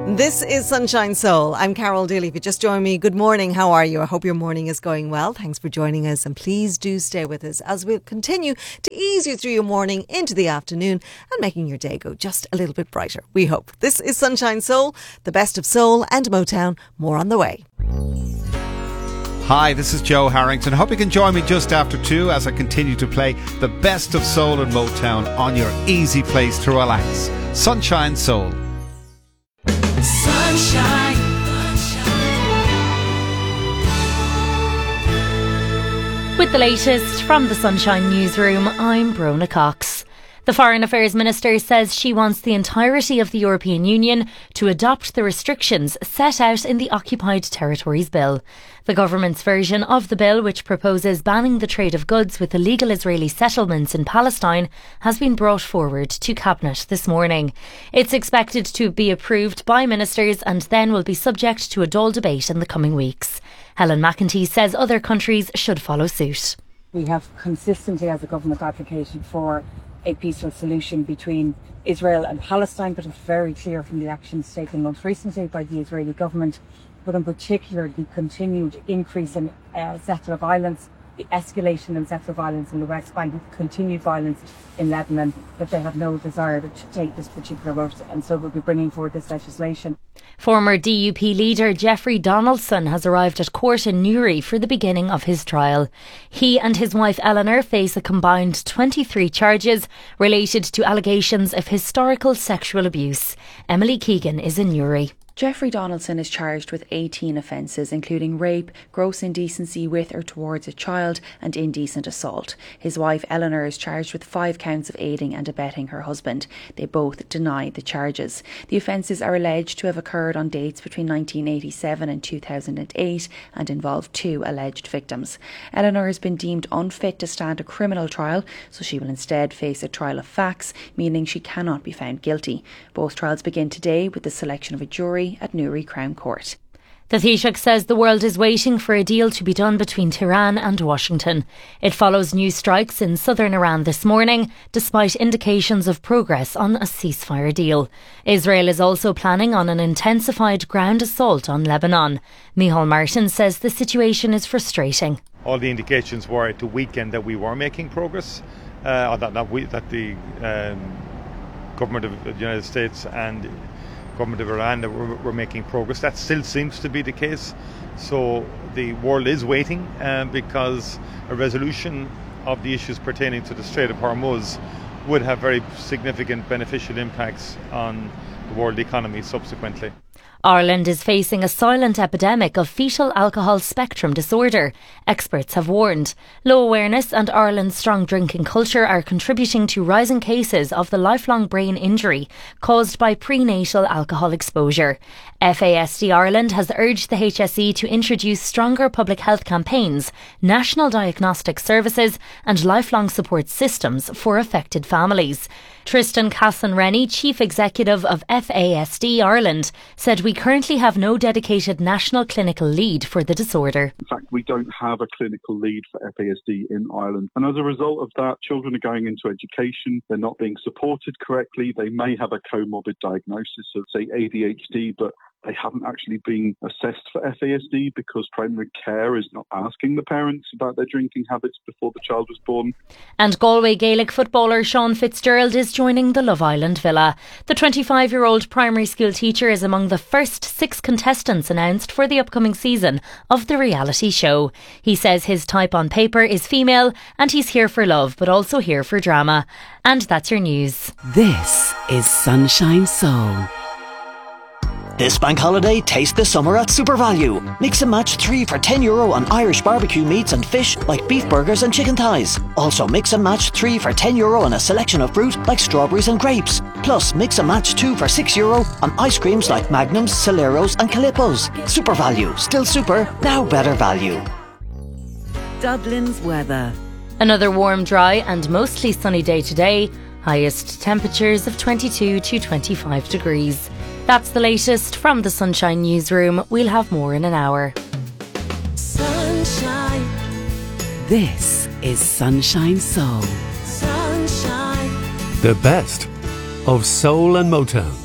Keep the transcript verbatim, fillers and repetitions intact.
This is Sunshine Soul. I'm Carol Daly. If you just joined me, good morning. How are you? I hope your morning is going well. Thanks for joining us, and please do stay with us as we'll continue to ease you through your morning into the afternoon and making your day go just a little bit brighter, we hope. This is Sunshine Soul, the best of soul and Motown. More on the way. Hi, this is Joe Harrington. Hope you can join me just after two as I continue to play the best of soul and Motown on your easy place to relax. Sunshine Soul. Sunshine. With the latest from the Sunshine Newsroom, I'm Brona Cox. The Foreign Affairs Minister says she wants the entirety of the European Union to adopt the restrictions set out in the Occupied Territories Bill. The government's version of the bill, which proposes banning the trade of goods with illegal Israeli settlements in Palestine, has been brought forward to Cabinet this morning. It's expected to be approved by ministers and then will be subject to a Dáil debate in the coming weeks. Helen McEntee says other countries should follow suit. We have consistently, as a government, advocated for a peaceful solution between Israel and Palestine, but it's very clear from the actions taken most recently by the Israeli government, but in particular the continued increase in uh, settler violence, the escalation in settler violence in the West Bank, the continued violence in Lebanon, that they have no desire to take this particular route, and so we'll be bringing forward this legislation. Former D U P leader Jeffrey Donaldson has arrived at court in Newry for the beginning of his trial. He and his wife Eleanor face a combined twenty-three charges related to allegations of historical sexual abuse. Emily Keegan is in Newry. Jeffrey Donaldson is charged with eighteen offences, including rape, gross indecency with or towards a child and indecent assault. His wife Eleanor is charged with five counts of aiding and abetting her husband. They both deny the charges. The offences are alleged to have occurred on dates between nineteen eighty-seven and two thousand eight and involve two alleged victims. Eleanor has been deemed unfit to stand a criminal trial, so she will instead face a trial of facts, meaning she cannot be found guilty. Both trials begin today with the selection of a jury at Newry Crown Court. The Taoiseach says the world is waiting for a deal to be done between Tehran and Washington. It follows new strikes in southern Iran this morning, despite indications of progress on a ceasefire deal. Israel is also planning on an intensified ground assault on Lebanon. Micheál Martin says the situation is frustrating. All the indications were at the weekend that we were making progress, uh, or that, that, we, that the um, government of the United States and government of Iran that we're, we're making progress. That still seems to be the case. So the world is waiting um, because a resolution of the issues pertaining to the Strait of Hormuz would have very significant beneficial impacts on the world economy subsequently. Ireland is facing a silent epidemic of fetal alcohol spectrum disorder. Experts have warned. Low awareness and Ireland's strong drinking culture are contributing to rising cases of the lifelong brain injury caused by prenatal alcohol exposure. F A S D Ireland has urged the H S E to introduce stronger public health campaigns, national diagnostic services and lifelong support systems for affected families. Tristan Casson-Rennie, Chief Executive of F A S D Ireland, said we currently have no dedicated national clinical lead for the disorder. In fact, we don't have a clinical lead for F A S D in Ireland. And as a result of that, children are going into education, they're not being supported correctly, they may have a comorbid diagnosis of, say, A D H D, but they haven't actually been assessed for F A S D because primary care is not asking the parents about their drinking habits before the child was born. And Galway Gaelic footballer Sean Fitzgerald is joining the Love Island villa. The twenty-five-year-old primary school teacher is among the first six contestants announced for the upcoming season of the reality show. He says his type on paper is female and he's here for love but also here for drama. And that's your news. This is Sunshine Soul. This bank holiday, taste the summer at SuperValu. Mix and match three for ten euro on Irish barbecue meats and fish like beef burgers and chicken thighs. Also mix and match three for ten euro on a selection of fruit like strawberries and grapes. Plus mix and match two for six euro on ice creams like Magnums, Celeros and Calippos. SuperValu, still super, now better value. Dublin's weather. Another warm, dry and mostly sunny day today. Highest temperatures of twenty-two to twenty-five degrees. That's the latest from the Sunshine Newsroom. We'll have more in an hour. Sunshine. This is Sunshine Soul. Sunshine. The best of soul and Motown.